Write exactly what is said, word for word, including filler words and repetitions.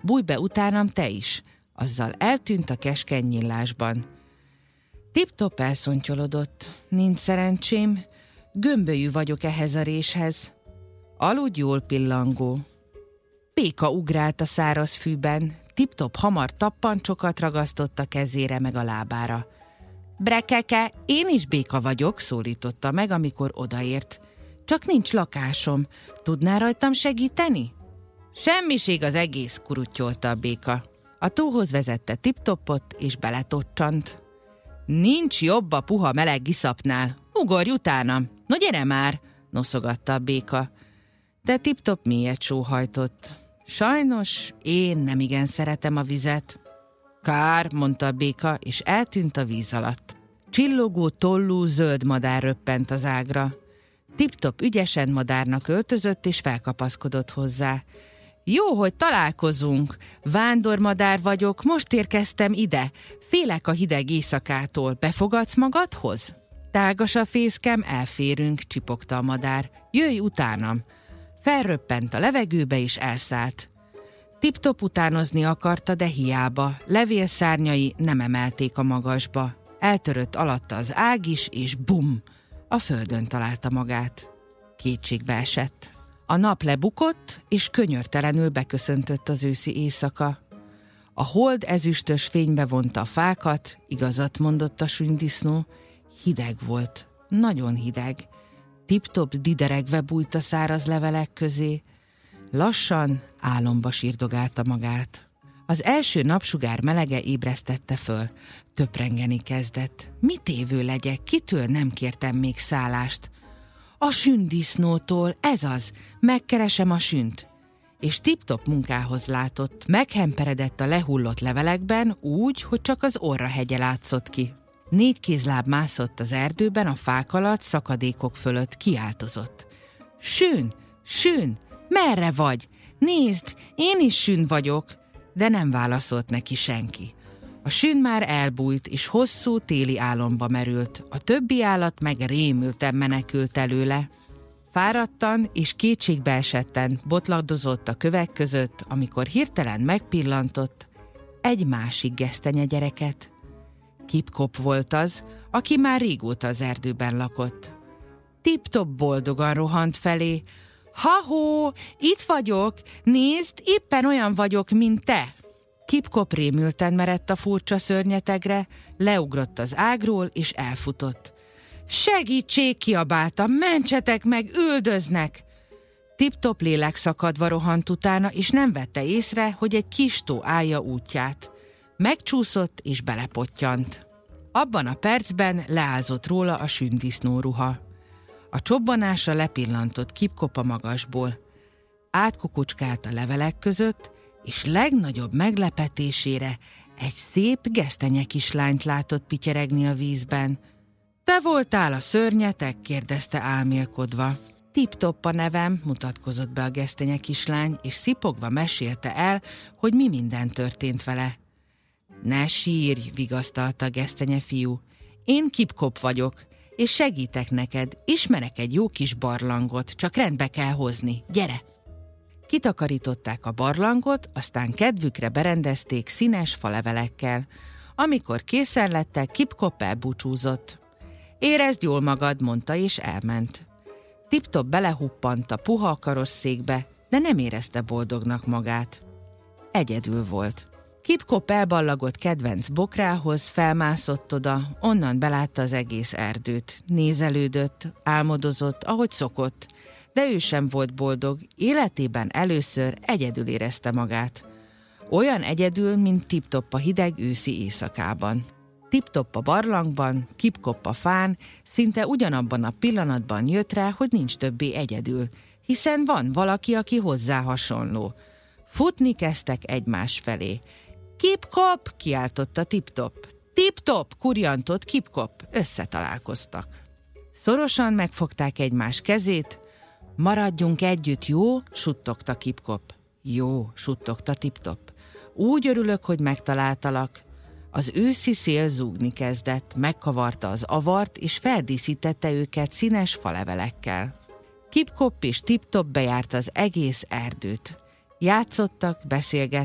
Bújj be utánam te is. Azzal eltűnt a keskeny nyílásban. Tip-top elszontyolodott. Nincs szerencsém, gömbölyű vagyok ehhez a réshez. Aludj jól, pillangó. Béka ugrált a száraz fűben. Tip-top hamar tappancsokat ragasztott a kezére meg a lábára. Brekeke, én is béka vagyok, szólította meg, amikor odaért. Csak nincs lakásom. Tudnál rajtam segíteni? Semmiség az egész, kuruttyolta a béka. A tóhoz vezette Tip-topot, és beletocsant. Nincs jobb a puha meleg iszapnál. Ugorj utánam. No gyere már, noszogatta a béka. De Tip-top mélyet sóhajtott. Sajnos én nemigen szeretem a vizet. Kár, mondta a béka, és eltűnt a víz alatt. Csillogó, tollú, zöld madár röppent az ágra. Tip-top ügyesen madárnak öltözött, és felkapaszkodott hozzá. Jó, hogy találkozunk. Vándormadár vagyok, most érkeztem ide. Félek a hideg éjszakától. Befogadsz magadhoz? Tágas a fészkem, elférünk, csipogta a madár. Jöjj utánam. Felröppent a levegőbe, és elszállt. Tip-top utánozni akarta, de hiába. Levélszárnyai nem emelték a magasba. Eltörött alatta az ág is, és bum! A földön találta magát. Kétségbe esett. A nap lebukott, és könyörtelenül beköszöntött az őszi éjszaka. A hold ezüstös fénybe vonta a fákat, igazat mondott a sünydisznó. Hideg volt, nagyon hideg. Tip-top dideregve bújt a száraz levelek közé. Lassan álomba sírdogálta magát. Az első napsugár melege ébresztette föl. Töprengeni kezdett. Mit évő legyek, kitől nem kértem még szállást? A sünddisznótól, ez az, megkeresem a sünt. És Tip-top munkához látott, meghemperedett a lehullott levelekben úgy, hogy csak az orra hegye látszott ki. Négy kézláb mászott az erdőben, a fák alatt, szakadékok fölött, kiáltozott. Sün, sün, merre vagy? Nézd, én is sün vagyok, de nem válaszolt neki senki. A sün már elbújt, és hosszú téli álomba merült, a többi állat meg rémülten menekült előle. Fáradtan és kétségbeesetten botladozott a kövek között, amikor hirtelen megpillantott egy másik gesztenye gyereket. Kip-kop volt az, aki már régóta az erdőben lakott. Tip-top boldogan rohant felé. Ha-hó, itt vagyok, nézd, éppen olyan vagyok, mint te. Kip-kop rémülten merett a furcsa szörnyetegre, leugrott az ágról, és elfutott. Segítség, kiabálta, mentsetek meg, üldöznek! Tip-top lélekszakadva rohant utána, és nem vette észre, hogy egy kis tó állja útját. Megcsúszott, és belepottyant. Abban a percben leázott róla a sünddisznó ruha. A csobbanásra lepillantott Kip-kop a magasból. Átkukucskált a levelek között, és legnagyobb meglepetésére egy szép gesztenye kislányt látott pityeregni a vízben. Te voltál a szörnyetek? kérdezte álmélkodva. Tip-top a nevem, mutatkozott be a gesztenye kislány, és szipogva mesélte el, hogy mi minden történt vele. Ne sírj, vigasztalta a gesztenye fiú. Én Kip-kop vagyok, és segítek neked, ismerek egy jó kis barlangot, csak rendbe kell hozni, gyere! Kitakarították a barlangot, aztán kedvükre berendezték színes falevelekkel. Amikor készen lettek, Kip-kop elbúcsúzott. Érezd jól magad, mondta, és elment. Tip-top belehuppant a puha karosszékbe, de nem érezte boldognak magát. Egyedül volt. Kip-kop elballagott kedvenc bokrához, felmászott oda, onnan belátta az egész erdőt. Nézelődött, álmodozott, ahogy szokott, de ő sem volt boldog, életében először egyedül érezte magát. Olyan egyedül, mint Tip-top a hideg őszi éjszakában. Tip-top a barlangban, Kip-kop a fán, szinte ugyanabban a pillanatban jött rá, hogy nincs többé egyedül, hiszen van valaki, aki hozzá hasonló. Futni kezdtek egymás felé. Kip-kop, kiáltotta Tip-top. Tip-top, kurjantott Kip-kop, összetalálkoztak. Szorosan megfogták egymás kezét. Maradjunk együtt, jó? Suttogta Kip-kop. Jó, suttogta Tip-top. Úgy örülök, hogy megtaláltalak. Az őszi szél zúgni kezdett, megkavarta az avart, és feldíszítette őket színes falevelekkel. Kip-kop és Tip-top bejárta az egész erdőt. Játszottak, beszélgettek,